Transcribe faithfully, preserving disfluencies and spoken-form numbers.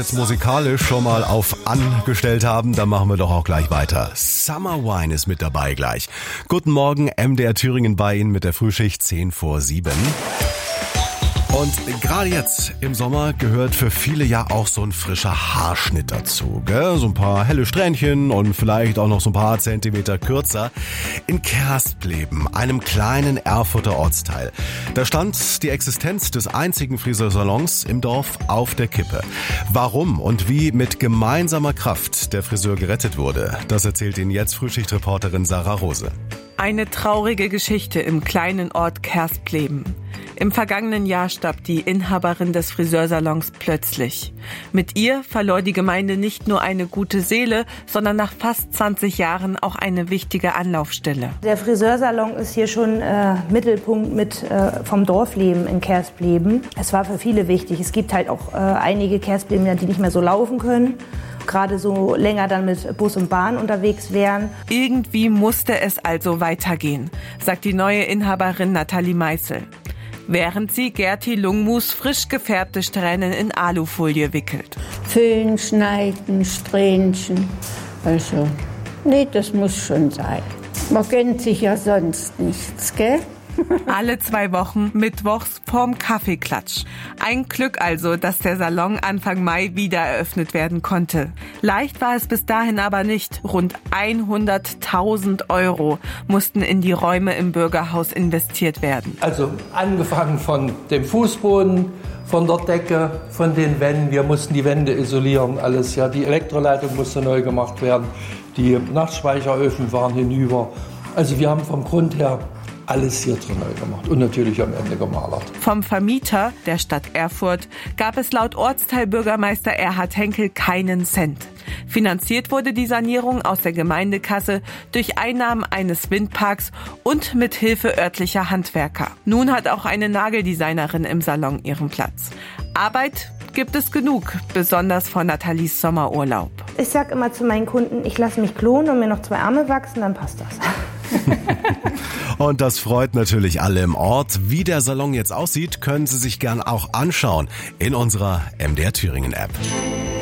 Jetzt musikalisch schon mal auf angestellt haben, dann machen wir doch auch gleich weiter. Summer Wine ist mit dabei gleich. Guten Morgen, M D R Thüringen bei Ihnen mit der Frühschicht zehn vor sieben. Und gerade jetzt im Sommer gehört für viele ja auch so ein frischer Haarschnitt dazu, gell? So ein paar helle Strähnchen und vielleicht auch noch so ein paar Zentimeter kürzer. In Kerspleben, einem kleinen Erfurter Ortsteil, da stand die Existenz des einzigen Friseursalons im Dorf auf der Kippe. Warum und wie mit gemeinsamer Kraft der Friseur gerettet wurde, das erzählt Ihnen jetzt Frühschichtreporterin Sarah Rose. Eine traurige Geschichte im kleinen Ort Kerspleben. Im vergangenen Jahr starb die Inhaberin des Friseursalons plötzlich. Mit ihr verlor die Gemeinde nicht nur eine gute Seele, sondern nach fast zwanzig Jahren auch eine wichtige Anlaufstelle. Der Friseursalon ist hier schon äh, Mittelpunkt mit äh, vom Dorfleben in Kerspleben. Es war für viele wichtig. Es gibt halt auch äh, einige Kersplebener, die nicht mehr so laufen können. Gerade so länger dann mit Bus und Bahn unterwegs wären. Irgendwie musste es also weitergehen, sagt die neue Inhaberin Nathalie Meißel, während sie Gerti Lungmus frisch gefärbte Strähnen in Alufolie wickelt. Füllen, schneiden, Strähnchen. Also, nee, das muss schon sein. Man gönnt sich ja sonst nichts, gell? Alle zwei Wochen mittwochs vorm Kaffeeklatsch. Ein Glück also, dass der Salon Anfang Mai wieder eröffnet werden konnte. Leicht war es bis dahin aber nicht. Rund hunderttausend Euro mussten in die Räume im Bürgerhaus investiert werden. Also angefangen von dem Fußboden, von der Decke, von den Wänden. Wir mussten die Wände isolieren, alles. Ja, die Elektroleitung musste neu gemacht werden. Die Nachtspeicheröfen waren hinüber. Also wir haben vom Grund her alles hier drin neu gemacht und natürlich am Ende gemalert. Vom Vermieter, der Stadt Erfurt, gab es laut Ortsteilbürgermeister Erhard Henkel keinen Cent. Finanziert wurde die Sanierung aus der Gemeindekasse durch Einnahmen eines Windparks und mit Hilfe örtlicher Handwerker. Nun hat auch eine Nageldesignerin im Salon ihren Platz. Arbeit gibt es genug, besonders vor Nathalies Sommerurlaub. Ich sag immer zu meinen Kunden, ich lasse mich klonen und mir noch zwei Arme wachsen, dann passt das. Und das freut natürlich alle im Ort. Wie der Salon jetzt aussieht, können Sie sich gern auch anschauen in unserer M D R Thüringen App.